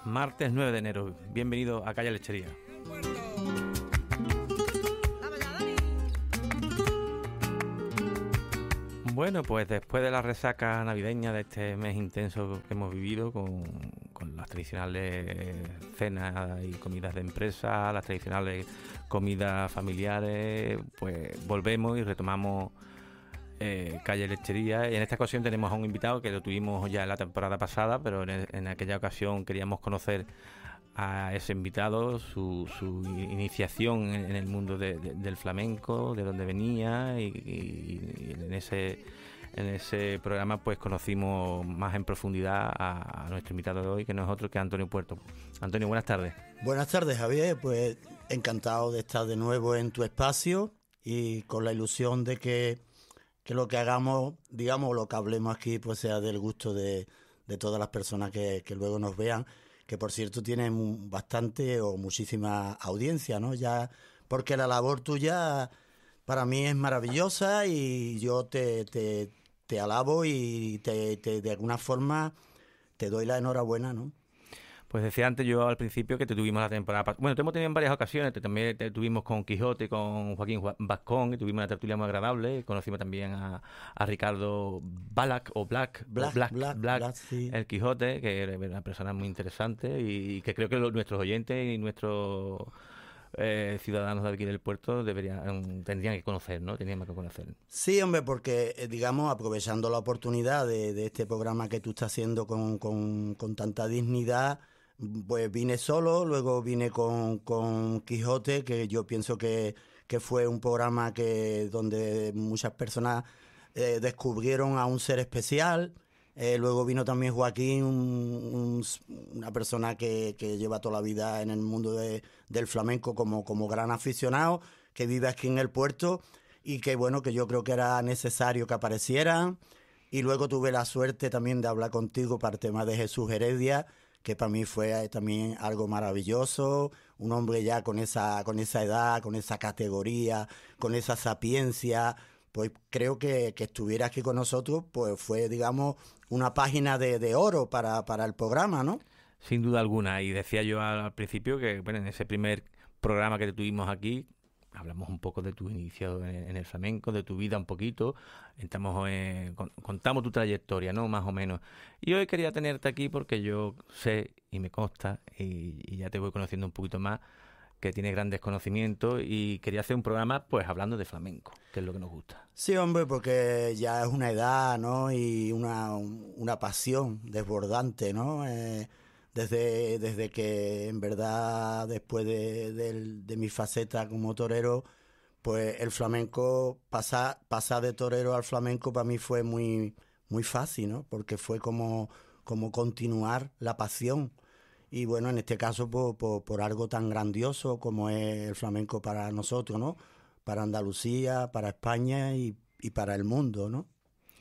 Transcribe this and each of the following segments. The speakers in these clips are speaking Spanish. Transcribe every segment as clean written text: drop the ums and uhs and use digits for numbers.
Martes 9 de enero. Bienvenido a Calle Lechería. Bueno, pues después de la resaca navideña de este mes intenso que hemos vivido con las tradicionales cenas y comidas de empresa, las tradicionales comidas familiares, pues volvemos y retomamos Calle Lechería. Y en esta ocasión tenemos a un invitado que lo tuvimos ya en la temporada pasada, pero en aquella ocasión queríamos conocer a ese invitado, su iniciación en el mundo del flamenco, de dónde venía, y en ese programa pues conocimos más en profundidad a nuestro invitado de hoy, que no es otro que Antonio Puerto. Antonio, buenas tardes. Buenas tardes, Javier. Pues encantado de estar de nuevo en tu espacio y con la ilusión de que lo que hagamos, digamos, lo que hablemos aquí, pues sea del gusto de todas las personas que luego nos vean, que por cierto tienen bastante o muchísima audiencia, ¿no? Ya, porque la labor tuya para mí es maravillosa y yo te alabo y de alguna forma te doy la enhorabuena, ¿no? Pues decía antes yo al principio que te tuvimos la temporada pasada. Bueno, te hemos tenido en varias ocasiones. También te tuvimos con Quijote, con Joaquín Vascón, y tuvimos una tertulia muy agradable. Conocimos también a Ricardo Black, sí. El Quijote, que era una persona muy interesante y que creo que nuestros oyentes y nuestros ciudadanos de aquí del puerto tendrían que conocer, ¿no? Teníamos que conocer. Sí, hombre, porque, digamos, aprovechando la oportunidad de este programa que tú estás haciendo con tanta dignidad, pues vine solo, luego vine con Quijote, que yo pienso que fue un programa donde muchas personas descubrieron a un ser especial. Luego vino también Joaquín, una persona que lleva toda la vida en el mundo del flamenco como gran aficionado, que vive aquí en el puerto y que bueno, que yo creo que era necesario que aparecieran. Y luego tuve la suerte también de hablar contigo para el tema de Jesús Heredia, que para mí fue también algo maravilloso, un hombre ya con esa edad, con esa categoría, con esa sapiencia. Pues creo que estuviera aquí con nosotros, pues fue, digamos, una página de oro para el programa, ¿no? Sin duda alguna, y decía yo al principio que, bueno, en ese primer programa que tuvimos aquí, hablamos un poco de tu inicio en el flamenco, de tu vida un poquito, contamos tu trayectoria, ¿no? Más o menos. Y hoy quería tenerte aquí porque yo sé, y me consta, y ya te voy conociendo un poquito más, que tienes grandes conocimientos, y quería hacer un programa pues hablando de flamenco, que es lo que nos gusta. Sí, hombre, porque ya es una edad, ¿no? Y una pasión desbordante, ¿no? Desde que en verdad después de mi faceta como torero, pues el flamenco, pasar de torero al flamenco para mí fue muy, muy fácil, ¿no? Porque fue como continuar la pasión. Y bueno, en este caso por algo tan grandioso como es el flamenco para nosotros, ¿no? Para Andalucía, para España y para el mundo, ¿no?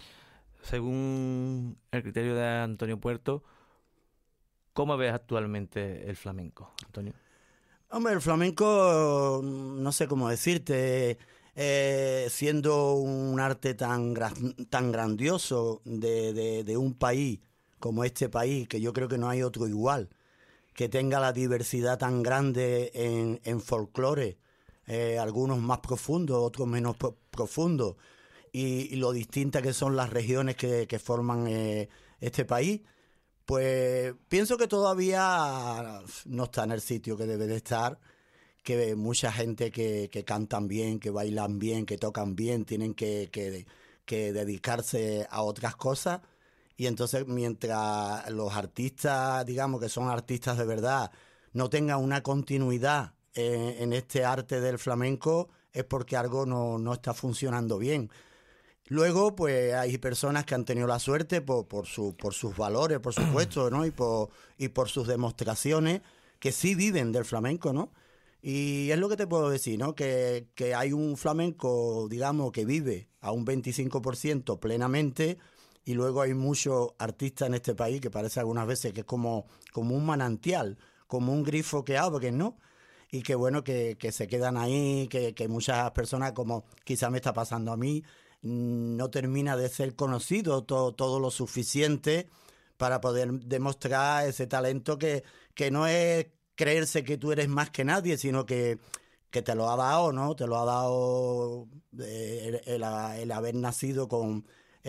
Según el criterio de Antonio Puerto, ¿cómo ves actualmente el flamenco, Antonio? Hombre, el flamenco, no sé cómo decirte, siendo un arte tan grandioso de un país como este país, que yo creo que no hay otro igual, que tenga la diversidad tan grande en folclore, algunos más profundos, otros menos profundos, y lo distintas que son las regiones que forman este país, pues pienso que todavía no está en el sitio que debe de estar, que mucha gente que cantan bien, que bailan bien, que tocan bien, tienen que dedicarse a otras cosas. Y entonces, mientras los artistas, digamos que son artistas de verdad, no tengan una continuidad en este arte del flamenco, es porque algo no está funcionando bien. Luego, pues hay personas que han tenido la suerte por sus valores, por supuesto, ¿no? Y por sus demostraciones, que sí viven del flamenco, ¿no? Y es lo que te puedo decir, ¿no? Que hay un flamenco, digamos, que vive a un 25% plenamente. Y luego hay muchos artistas en este país que parece algunas veces que es como un manantial, como un grifo que abren, ¿no? Y que bueno, que se quedan ahí, que muchas personas, como quizá me está pasando a mí, no termina de ser conocido todo lo suficiente para poder demostrar ese talento que no es creerse que tú eres más que nadie, sino que te lo ha dado, ¿no? Te lo ha dado el haber nacido con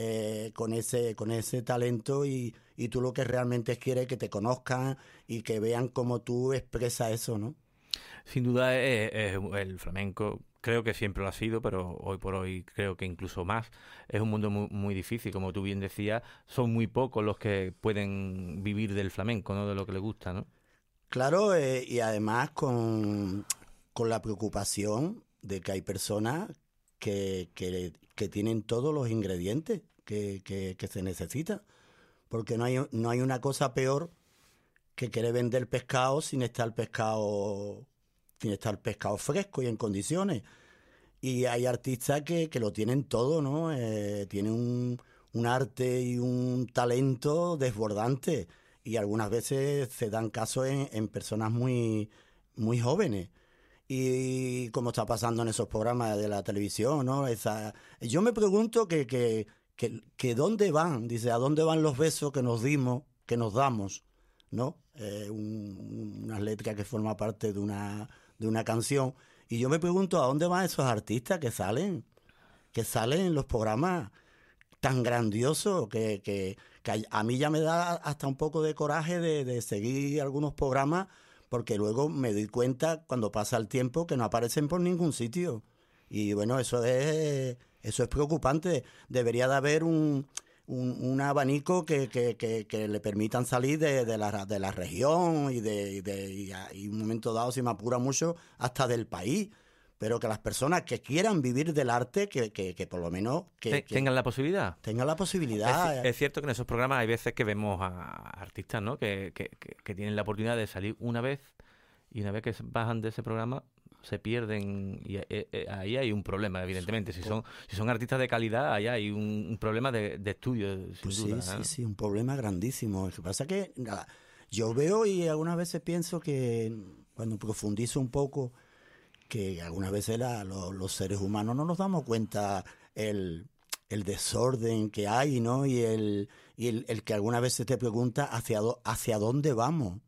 ese talento y tú lo que realmente quieres es que te conozcan y que vean cómo tú expresas eso, ¿no? Sin duda el flamenco, creo que siempre lo ha sido, pero hoy por hoy creo que incluso más. Es un mundo muy, muy difícil, como tú bien decías, son muy pocos los que pueden vivir del flamenco, ¿no? De lo que les gusta, ¿no? Claro, y además con la preocupación de que hay personas que tienen todos los ingredientes que se necesitan, porque no hay una cosa peor que querer vender pescado sin estar el pescado fresco y en condiciones. Y hay artistas que lo tienen todo, ¿no? Tienen un arte y un talento desbordante. Y algunas veces se dan casos en personas muy, muy jóvenes. Y como está pasando en esos programas de la televisión, ¿no? Yo me pregunto que dónde van, dice, a dónde van los besos que nos dimos, que nos damos, ¿no? Una letra que forma parte de una canción. Y yo me pregunto a dónde van esos artistas que salen en los programas tan grandiosos que a mí ya me da hasta un poco de coraje de seguir algunos programas, porque luego me doy cuenta cuando pasa el tiempo que no aparecen por ningún sitio. Y bueno, eso es preocupante. Debería de haber un abanico que le permitan salir de la región y un momento dado, si me apura mucho, hasta del país. Pero que las personas que quieran vivir del arte, que por lo menos tengan la posibilidad. Tengan la posibilidad. Es cierto que en esos programas hay veces que vemos a artistas, ¿no? que tienen la oportunidad de salir una vez y una vez que bajan de ese programa se pierden y ahí hay un problema, evidentemente. Si son artistas de calidad, ahí hay un problema de estudio, sin pues duda. Sí, un problema grandísimo. Lo que pasa es que yo veo y algunas veces pienso que cuando profundizo un poco, que algunas veces los seres humanos no nos damos cuenta el desorden que hay, ¿no? Y el que algunas veces te pregunta hacia dónde vamos,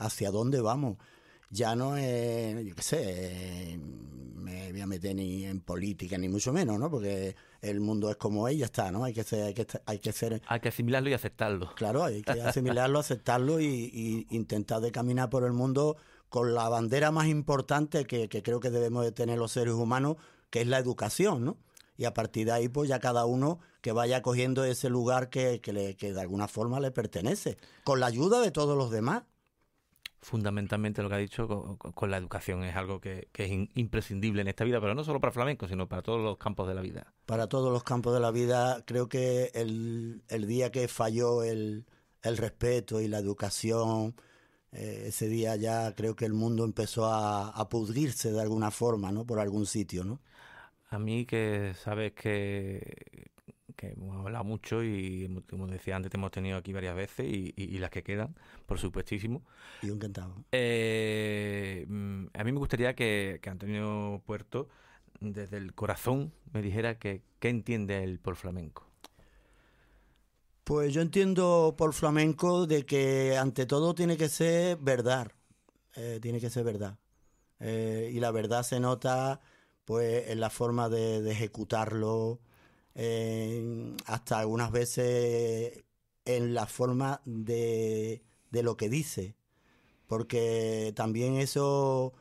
Ya no es, yo qué sé, me voy a meter ni en política ni mucho menos, ¿no? Porque el mundo es como es y ya está, ¿no? Hay que asimilarlo y aceptarlo. Claro, hay que asimilarlo, aceptarlo y intentar de caminar por el mundo con la bandera más importante que creo que debemos de tener los seres humanos, que es la educación, ¿no? Y a partir de ahí, pues ya cada uno que vaya cogiendo ese lugar que de alguna forma le pertenece, con la ayuda de todos los demás. Fundamentalmente lo que ha dicho con la educación es algo que es imprescindible en esta vida, pero no solo para el flamenco, sino para todos los campos de la vida. Para todos los campos de la vida, creo que el día que falló el respeto y la educación, ese día ya creo que el mundo empezó a pudrirse de alguna forma, ¿no? Por algún sitio, ¿no? A mí que sabes que hemos hablado mucho y como decía antes te hemos tenido aquí varias veces y las que quedan, por supuestísimo. Y yo encantado. A mí me gustaría que Antonio Puerto, desde el corazón, me dijera qué entiende él por flamenco. Pues yo entiendo por flamenco de que ante todo tiene que ser verdad, tiene que ser verdad. Y la verdad se nota pues en la forma de ejecutarlo, hasta algunas veces en la forma de lo que dice, porque también eso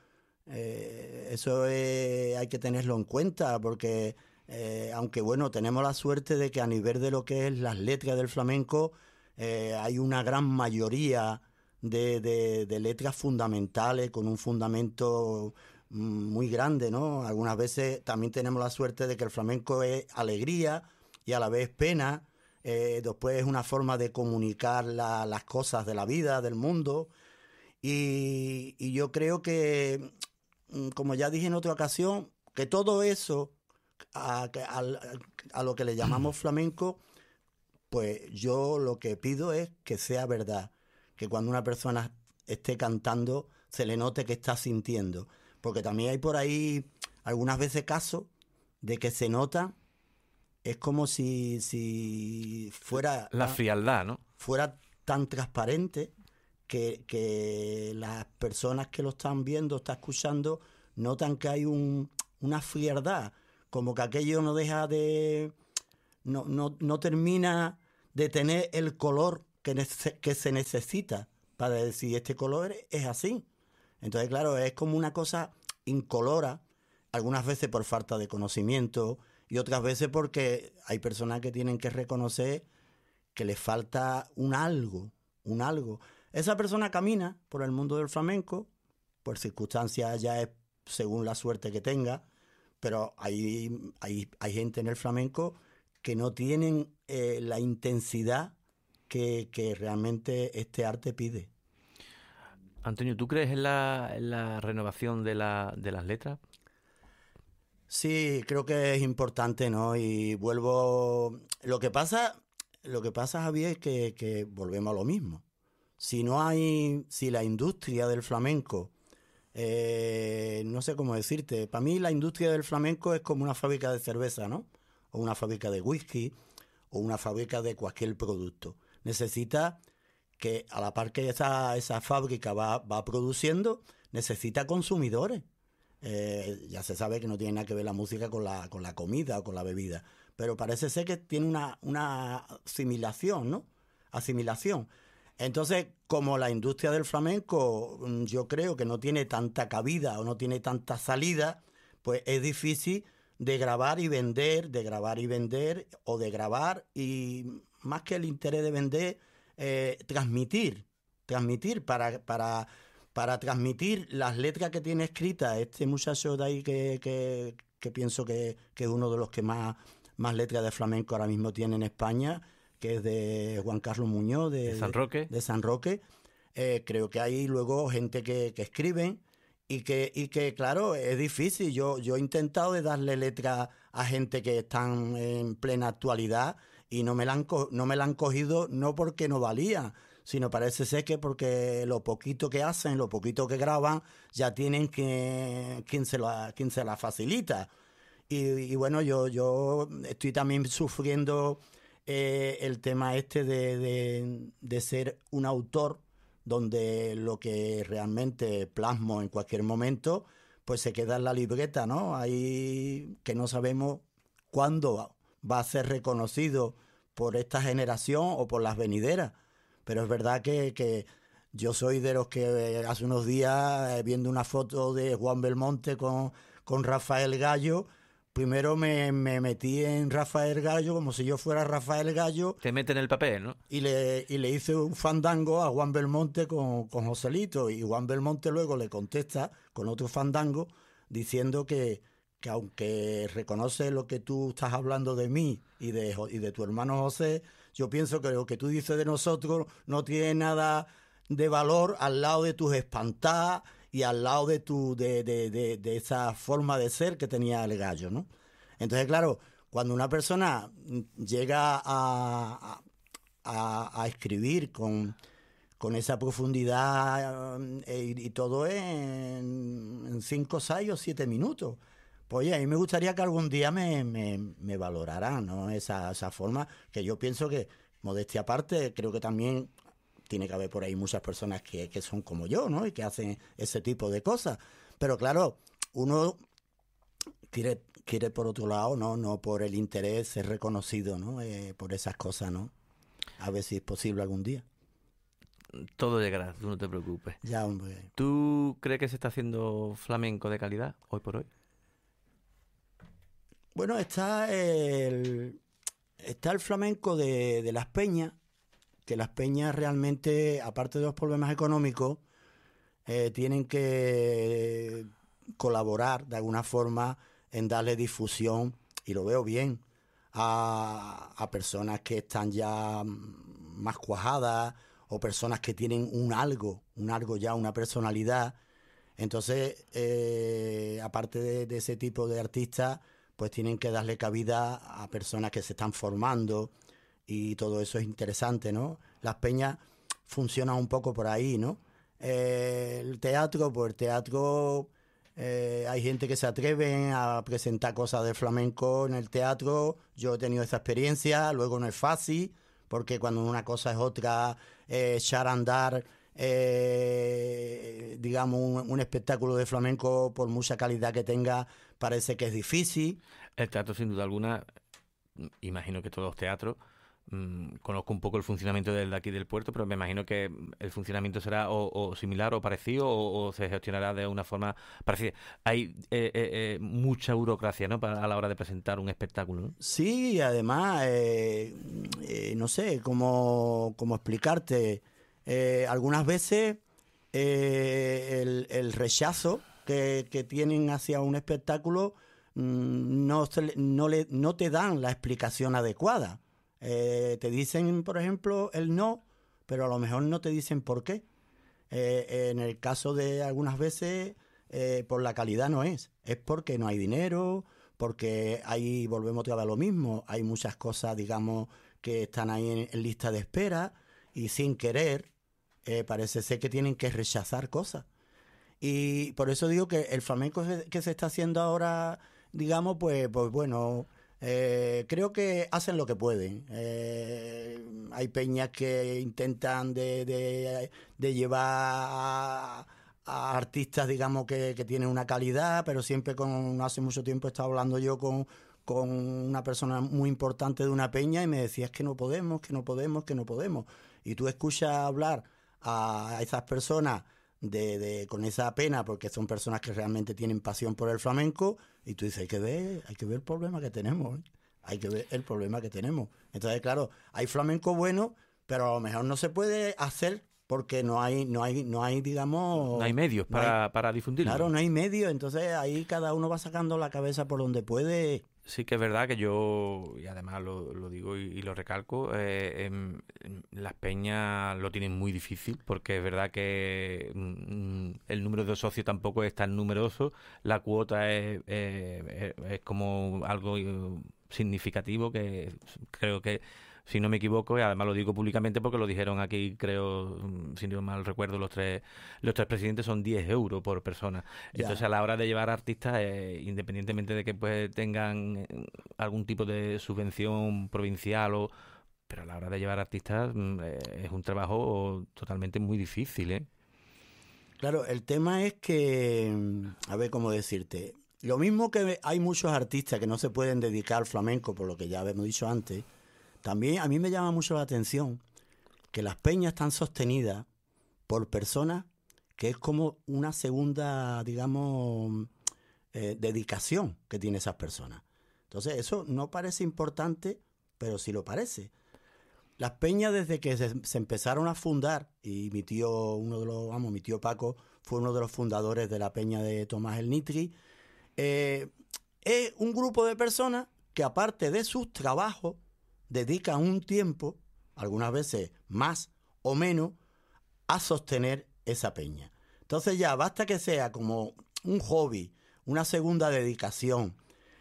hay que tenerlo en cuenta, porque aunque bueno, tenemos la suerte de que a nivel de lo que es las letras del flamenco, hay una gran mayoría de letras fundamentales, con un fundamento muy grande, ¿no? Algunas veces también tenemos la suerte de que el flamenco es alegría y a la vez pena, después es una forma de comunicar las cosas de la vida, del mundo, y yo creo que, como ya dije en otra ocasión, que todo eso a lo que le llamamos flamenco, pues yo lo que pido es que sea verdad, que cuando una persona esté cantando se le note que está sintiendo, porque también hay por ahí algunas veces casos de que se nota, es como si fuera la frialdad, ¿no? Fuera tan transparente que las personas que lo están viendo, están escuchando, notan que hay una frialdad, como que aquello no deja de... No termina de tener el color que se necesita para decir este color es así. Entonces, claro, es como una cosa incolora, algunas veces por falta de conocimiento y otras veces porque hay personas que tienen que reconocer que les falta un algo. Esa persona camina por el mundo del flamenco, por circunstancias ya es según la suerte que tenga, pero hay gente en el flamenco que no tienen la intensidad que realmente este arte pide. Antonio, ¿tú crees en la renovación de las letras? Sí, creo que es importante, ¿no? Y vuelvo... Lo que pasa, Javier, es que volvemos a lo mismo. Si la industria del flamenco, no sé cómo decirte, para mí la industria del flamenco es como una fábrica de cerveza, ¿no? O una fábrica de whisky, o una fábrica de cualquier producto. Necesita que a la par que esa fábrica va produciendo, necesita consumidores. Ya se sabe que no tiene nada que ver la música con la comida o con la bebida, pero parece ser que tiene una asimilación, ¿no? Asimilación. Entonces, como la industria del flamenco, yo creo que no tiene tanta cabida o no tiene tanta salida, pues es difícil de grabar y vender, o de grabar y más que el interés de vender, transmitir para transmitir las letras que tiene escritas este muchacho de ahí que pienso que es uno de los que más letras de flamenco ahora mismo tiene en España, que es de Juan Carlos Muñoz de San Roque. De San Roque. Creo que hay luego gente que escriben y que claro, es difícil. Yo he intentado de darle letra a gente que están en plena actualidad y no me la han cogido, no porque no valía, sino parece ser que porque lo poquito que hacen, lo poquito que graban, ya tienen quien se la facilita. Y bueno, yo estoy también sufriendo el tema este de ser un autor donde lo que realmente plasmo en cualquier momento pues se queda en la libreta, ¿no? Ahí que no sabemos cuándo va a ser reconocido por esta generación o por las venideras. Pero es verdad que yo soy de los que hace unos días, viendo una foto de Juan Belmonte con Rafael Gallo, primero me metí en Rafael Gallo como si yo fuera Rafael Gallo. Te meten en el papel, ¿no? Y le hice un fandango a Juan Belmonte con Joselito. Y Juan Belmonte luego le contesta con otro fandango diciendo que aunque reconoce lo que tú estás hablando de mí y de tu hermano José, yo pienso que lo que tú dices de nosotros no tiene nada de valor al lado de tus espantadas y al lado de esa forma de ser que tenía el Gallo, ¿no? Entonces, claro, cuando una persona llega a escribir con esa profundidad y todo en 5, 6 o 7 minutos, pues oye, a mí me gustaría que algún día me valoraran, ¿no? Esa forma, que yo pienso que, modestia aparte, creo que también tiene que haber por ahí muchas personas que son como yo, ¿no? Y que hacen ese tipo de cosas. Pero claro, uno quiere por otro lado, no por el interés ser reconocido, ¿no? Por esas cosas, ¿no? A ver si es posible algún día. Todo llegará, tú no te preocupes. Ya, hombre. ¿Tú crees que se está haciendo flamenco de calidad hoy por hoy? Bueno, está el flamenco de las peñas, que las peñas realmente, aparte de los problemas económicos, tienen que colaborar de alguna forma en darle difusión, y lo veo bien, a personas que están ya más cuajadas o personas que tienen un algo ya, una personalidad. Entonces, aparte de ese tipo de artistas, pues tienen que darle cabida a personas que se están formando y todo eso es interesante, ¿no? Las peñas funcionan un poco por ahí, ¿no? El teatro, hay gente que se atreve a presentar cosas de flamenco en el teatro. Yo he tenido esa experiencia, luego no es fácil, porque cuando una cosa es otra, echar a andar, digamos, un espectáculo de flamenco, por mucha calidad que tenga, parece que es difícil. El teatro, sin duda alguna, imagino que todos los teatros, conozco un poco el funcionamiento de aquí del puerto, pero me imagino que el funcionamiento será o similar o parecido o se gestionará de una forma parecida. Hay mucha burocracia, ¿no?, a la hora de presentar un espectáculo, ¿no? Sí, además, no sé cómo explicarte. Algunas veces el rechazo que tienen hacia un espectáculo no te dan la explicación adecuada. Te dicen, por ejemplo, el no, pero a lo mejor no te dicen por qué. En el caso de algunas veces, por la calidad no es porque no hay dinero, porque ahí volvemos otra vez a lo mismo, hay muchas cosas, digamos, que están ahí en lista de espera y sin querer parece ser que tienen que rechazar cosas. Y por eso digo que el flamenco que se está haciendo ahora, digamos, pues bueno, creo que hacen lo que pueden. Hay peñas que intentan de llevar a artistas, digamos, que tienen una calidad, pero siempre hace mucho tiempo he estado hablando yo con una persona muy importante de una peña y me decía, es que no podemos, que no podemos, que no podemos. Y tú escuchas hablar a esas personas con esa pena, porque son personas que realmente tienen pasión por el flamenco, y tú dices, hay que ver el problema que tenemos, ¿eh? Hay que ver el problema que tenemos. Entonces, claro, hay flamenco bueno, pero a lo mejor no se puede hacer porque no hay, digamos... No hay medios para difundirlo. Claro, no hay medios, entonces ahí cada uno va sacando la cabeza por donde puede. Sí que es verdad que yo, y además lo digo y lo recalco, las peñas lo tienen muy difícil, porque es verdad que el número de socios tampoco es tan numeroso, la cuota es como algo significativo, que creo que, si no me equivoco, y además lo digo públicamente porque lo dijeron aquí, creo, si no mal recuerdo, los tres presidentes, son 10 euros por persona. Ya. Entonces, a la hora de llevar artistas, independientemente de que pues tengan algún tipo de subvención provincial, pero a la hora de llevar artistas es un trabajo totalmente muy difícil, ¿eh? Claro, el tema es que, a ver cómo decirte, lo mismo que hay muchos artistas que no se pueden dedicar al flamenco, por lo que ya habíamos dicho antes, también a mí me llama mucho la atención que las peñas están sostenidas por personas que es como una segunda, digamos, dedicación que tienen esas personas. Entonces, eso no parece importante, pero sí lo parece. Las peñas, desde que se empezaron a fundar, y mi tío Paco fue uno de los fundadores de la peña de Tomás el Nitri, es un grupo de personas que, aparte de sus trabajos, dedican un tiempo, algunas veces más o menos, a sostener esa peña. Entonces ya basta que sea como un hobby, una segunda dedicación.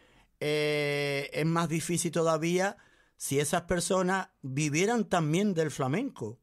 Es más difícil todavía si esas personas vivieran también del flamenco,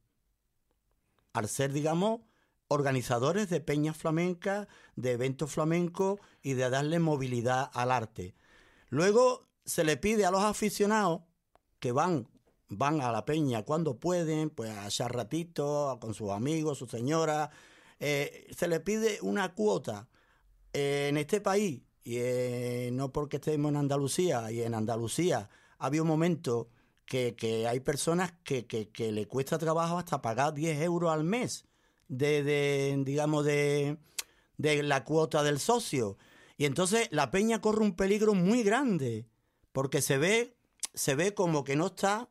al ser, digamos, organizadores de peñas flamencas, de eventos flamencos y de darle movilidad al arte. Luego se le pide a los aficionados que van a la peña cuando pueden, pues a echar ratitos con sus amigos, su señora. Se le pide una cuota. En este país, y no porque estemos en Andalucía, y en Andalucía había un momento que hay personas que le cuesta trabajo hasta pagar 10 euros al mes digamos, de la cuota del socio. Y entonces la peña corre un peligro muy grande, porque se ve como que no está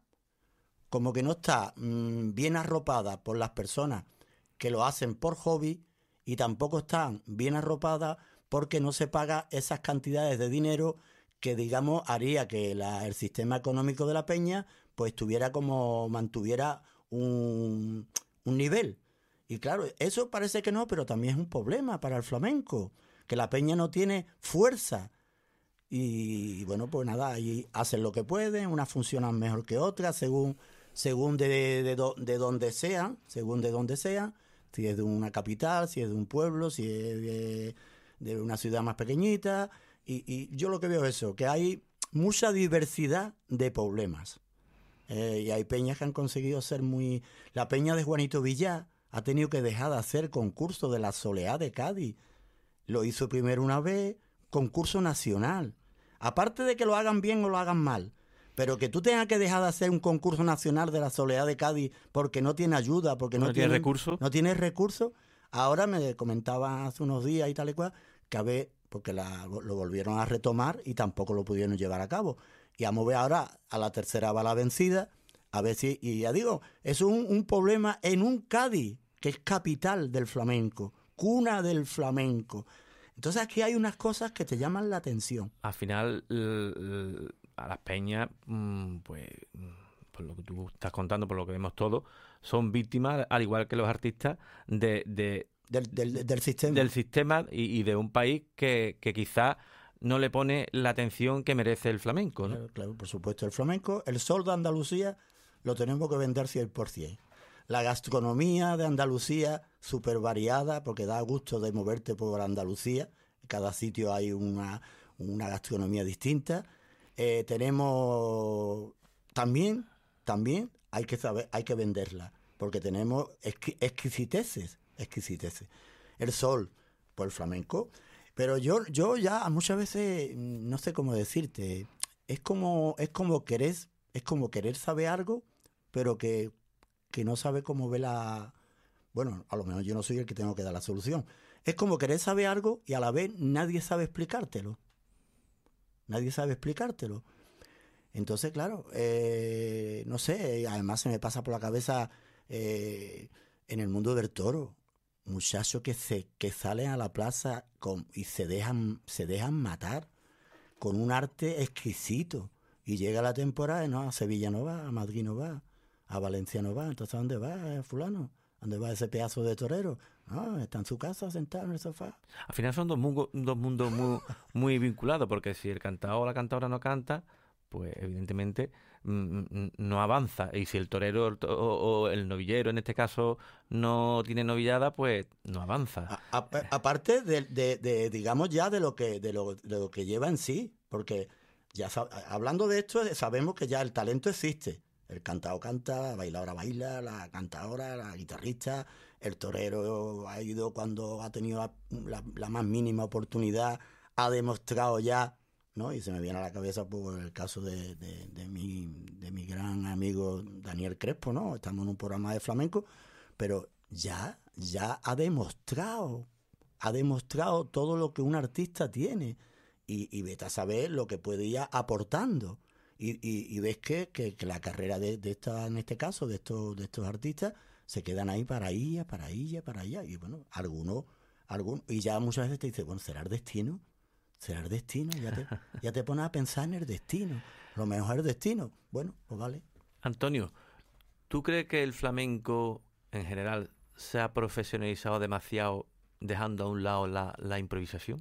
bien arropada por las personas que lo hacen por hobby, y tampoco están bien arropadas porque no se paga esas cantidades de dinero que, digamos, haría que el sistema económico de la peña pues mantuviera un nivel. Y claro, eso parece que no, pero también es un problema para el flamenco, que la peña no tiene fuerza. Y bueno, pues nada, ahí hacen lo que pueden, unas funcionan mejor que otras, según de donde sean, si es de una capital, si es de un pueblo, si es de una ciudad más pequeñita. Y yo lo que veo es eso, que hay mucha diversidad de problemas. Y hay peñas que han conseguido ser muy... La peña de Juanito Villar ha tenido que dejar de hacer concurso de la Soleá de Cádiz. Lo hizo primero una vez, concurso nacional. Aparte de que lo hagan bien o lo hagan mal, pero que tú tengas que dejar de hacer un concurso nacional de la Soleá de Cádiz porque no tiene ayuda, porque no tiene recursos. No tiene recursos. Ahora me comentaba hace unos días y tal y cual, que a ver, porque lo volvieron a retomar y tampoco lo pudieron llevar a cabo. Y vamos a ver ahora a la tercera bala vencida, a ver si... Y ya digo, es un problema en un Cádiz, que es capital del flamenco, cuna del flamenco. Entonces aquí hay unas cosas que te llaman la atención. Al final, a las peñas, pues, por lo que tú estás contando, por lo que vemos todos, son víctimas, al igual que los artistas, del sistema. Del sistema y de un país que quizás no le pone la atención que merece el flamenco, ¿no? Claro, por supuesto. El flamenco, el sol de Andalucía, lo tenemos que vender 100%. La gastronomía de Andalucía, súper variada, porque da gusto de moverte por Andalucía. En cada sitio hay una gastronomía distinta. Tenemos... También hay que saber, hay que venderla, porque tenemos exquisiteces. El sol, por el flamenco. Pero yo ya muchas veces, no sé cómo decirte, es como querer saber algo, pero que no sabe cómo ve la... Bueno, a lo mejor yo no soy el que tengo que dar la solución. Es como querer saber algo y a la vez nadie sabe explicártelo. Entonces, claro, no sé, además se me pasa por la cabeza en el mundo del toro, muchachos que salen a la plaza y se dejan matar con un arte exquisito. Y llega la temporada y no, a Sevilla no va, a Madrid no va, a Valencia no va. Entonces, ¿a dónde va fulano? ¿A dónde va ese pedazo de torero? No, está en su casa sentado en el sofá. Al final son dos mundos muy vinculados, porque si el cantador o la cantadora no canta, pues evidentemente no avanza. Y si el torero o el novillero, en este caso, no tiene novillada, pues no avanza. Aparte de digamos ya de lo que lleva en sí, porque ya hablando de esto sabemos que ya el talento existe. El cantador canta, la bailadora baila, la cantadora, la guitarrista, el torero ha ido cuando ha tenido la más mínima oportunidad, ha demostrado ya, ¿no? Y se me viene a la cabeza por el caso de mi gran amigo Daniel Crespo, ¿no? Estamos en un programa de flamenco, pero ya ha demostrado todo lo que un artista tiene y vete a saber lo que puede ir aportando. Y ves que la carrera de esta, en este caso, de estos artistas, se quedan ahí para allá. Y bueno, algunos, y ya muchas veces te dicen, bueno, ¿será el destino? Ya te pones a pensar en el destino. Lo mejor es el destino. Bueno, pues vale. Antonio, ¿tú crees que el flamenco en general se ha profesionalizado demasiado, dejando a un lado la improvisación?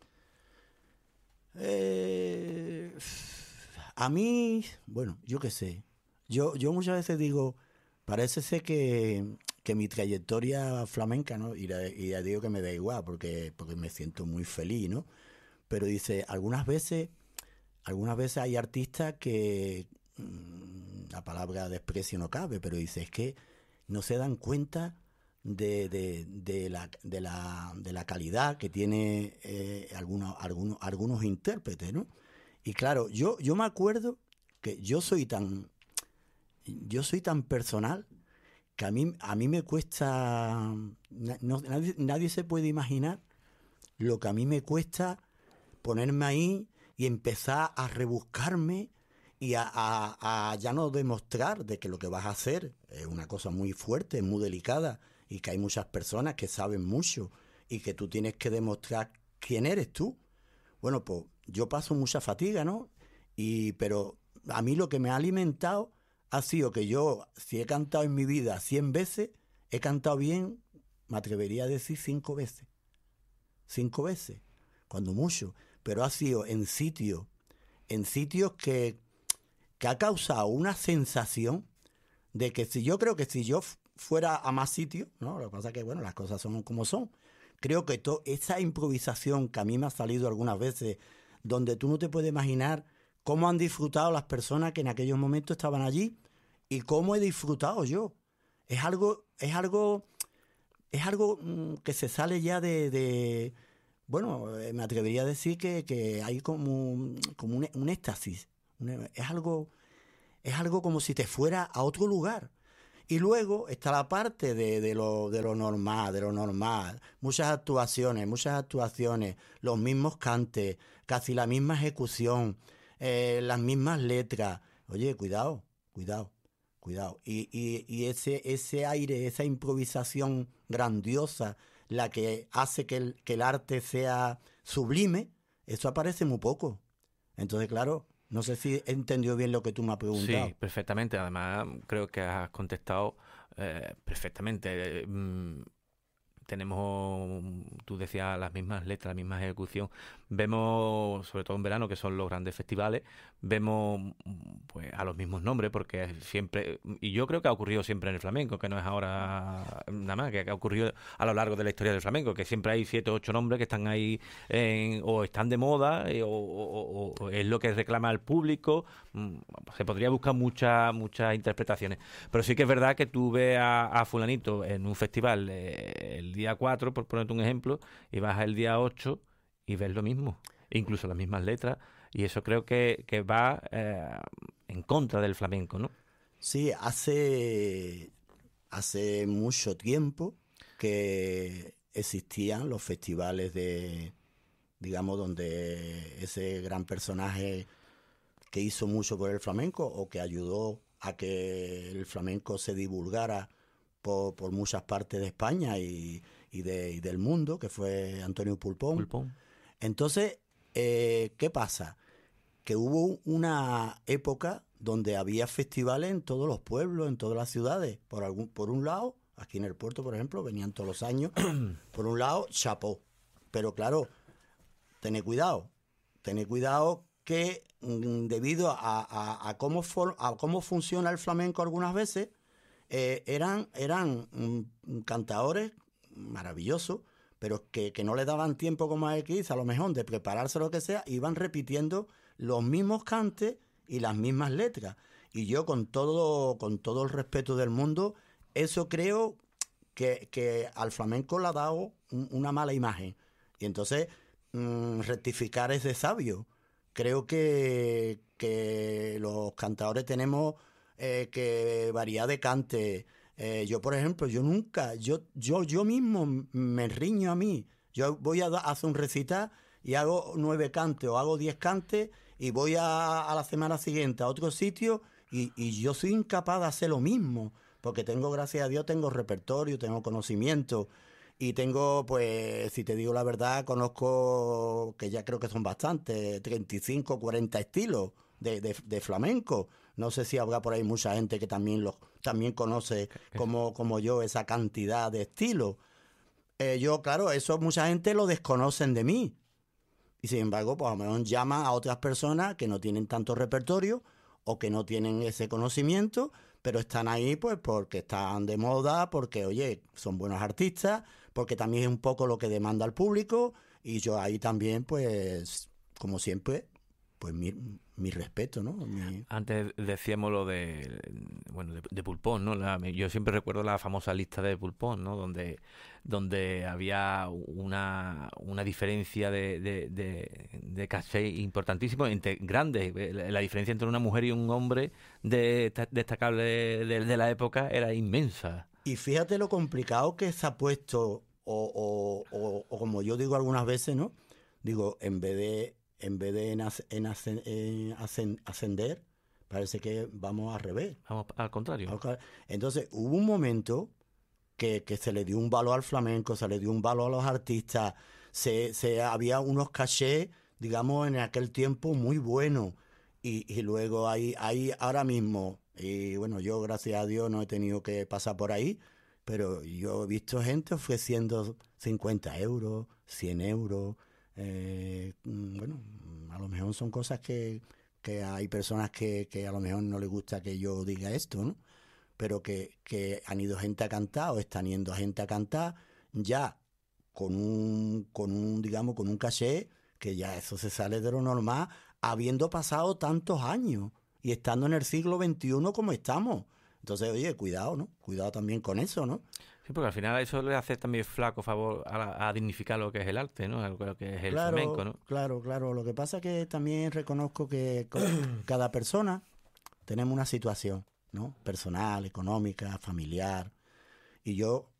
A mí, bueno, yo qué sé. Yo muchas veces digo, parece ser que mi trayectoria flamenca, ¿no? Y ya digo que me da igual porque me siento muy feliz, ¿no? Pero dice, algunas veces hay artistas que la palabra desprecio no cabe, pero dice, es que no se dan cuenta de la calidad que tiene algunos intérpretes, ¿no? Y claro, yo me acuerdo que yo soy tan personal que a mí me cuesta, nadie se puede imaginar lo que a mí me cuesta ponerme ahí y empezar a rebuscarme y a ya no demostrar de que lo que vas a hacer es una cosa muy fuerte, muy delicada y que hay muchas personas que saben mucho y que tú tienes que demostrar quién eres tú. Bueno, pues yo paso mucha fatiga, ¿no? Pero a mí lo que me ha alimentado ha sido que yo, si he cantado en mi vida 100 veces, he cantado bien, me atrevería a decir 5 veces. 5 veces, cuando mucho. Pero ha sido en sitios que ha causado una sensación de que yo creo que si yo fuera a más sitios, ¿no? Lo que pasa es que, bueno, las cosas son como son. Creo que esa improvisación que a mí me ha salido algunas veces, donde tú no te puedes imaginar cómo han disfrutado las personas que en aquellos momentos estaban allí, y cómo he disfrutado yo. Es algo que se sale ya bueno, me atrevería a decir que hay como un éxtasis. Es algo como si te fuera a otro lugar. Y luego está la parte de lo normal. Muchas actuaciones, los mismos cantes, casi la misma ejecución, las mismas letras. Oye, cuidado, cuidado, cuidado. Y ese aire, esa improvisación grandiosa, la que hace que el arte sea sublime, eso aparece muy poco. Entonces, claro, no sé si he entendido bien lo que tú me has preguntado. Sí, perfectamente. Además, creo que has contestado perfectamente. Tenemos, tú decías, las mismas letras, la misma ejecución. Vemos, sobre todo en verano, que son los grandes festivales, vemos pues a los mismos nombres, porque siempre, y yo creo que ha ocurrido siempre en el flamenco, que no es ahora nada más, que ha ocurrido a lo largo de la historia del flamenco, que siempre hay 7 o 8 nombres que están ahí o están de moda, o es lo que reclama el público. Se podría buscar muchas interpretaciones, pero sí que es verdad que tú ves a fulanito en un festival el día 4, por ponerte un ejemplo, y vas el día 8 y ves lo mismo, incluso las mismas letras, y eso creo que va en contra del flamenco, ¿no? Sí, hace mucho tiempo que existían los festivales digamos, donde ese gran personaje que hizo mucho por el flamenco o que ayudó a que el flamenco se divulgara por muchas partes de España y del mundo, que fue Antonio Pulpón. Pulpón. Entonces, ¿qué pasa? Que hubo una época donde había festivales en todos los pueblos, en todas las ciudades. Por un lado, aquí en el puerto, por ejemplo, venían todos los años. Por un lado, chapó. Pero claro, tened cuidado que debido a cómo funciona el flamenco algunas veces, eran cantadores maravillosos, pero que no le daban tiempo, como aquí, a lo mejor, de prepararse lo que sea, iban repitiendo los mismos cantes y las mismas letras. Y yo, con todo el respeto del mundo, eso creo que al flamenco le ha dado una mala imagen. Y entonces, rectificar es de sabio. Creo que los cantadores tenemos que variar de cante. Yo, por ejemplo, yo mismo me riño a mí. Yo voy a hacer un recital y hago 9 cantes o hago 10 cantes y voy a la semana siguiente a otro sitio y yo soy incapaz de hacer lo mismo, porque gracias a Dios, tengo repertorio, tengo conocimiento y tengo, pues, si te digo la verdad, conozco, que ya creo que son bastantes, 35, 40 estilos de flamenco. No sé si habrá por ahí mucha gente que también conoce como yo esa cantidad de estilos. Yo, claro, eso mucha gente lo desconocen de mí. Y sin embargo, pues a lo mejor llaman a otras personas que no tienen tanto repertorio o que no tienen ese conocimiento, pero están ahí pues porque están de moda, porque, oye, son buenos artistas, porque también es un poco lo que demanda el público, y yo ahí también, pues, como siempre, pues mi respeto, ¿no? Antes decíamos lo de Pulpón, ¿no? Yo siempre recuerdo la famosa lista de Pulpón, ¿no? Donde había una diferencia de caché importantísimo, grande. La diferencia entre una mujer y un hombre destacable de la época era inmensa. Y fíjate lo complicado que se ha puesto, o como yo digo algunas veces, ¿no? Digo, en vez de ascender, parece que vamos al revés. Vamos al contrario. Entonces, hubo un momento que se le dio un valor al flamenco, se le dio un valor a los artistas, había unos cachés, digamos, en aquel tiempo muy buenos. Y luego hay ahora mismo, y bueno, yo gracias a Dios no he tenido que pasar por ahí, pero yo he visto gente ofreciendo 50 euros, 100 euros. Bueno, a lo mejor son cosas que hay personas que a lo mejor no les gusta que yo diga esto, ¿no? Pero que han ido gente a cantar o están yendo gente a cantar ya digamos, con un caché que ya eso se sale de lo normal, habiendo pasado tantos años y estando en el siglo XXI como estamos. Entonces, oye, cuidado, ¿no? Cuidado también con eso, ¿no? Sí, porque al final eso le hace también flaco favor a dignificar lo que es el arte, ¿no? Lo que es el flamenco, ¿no? Claro. Lo que pasa es que también reconozco que cada persona tenemos una situación, ¿no? Personal, económica, familiar. Y yo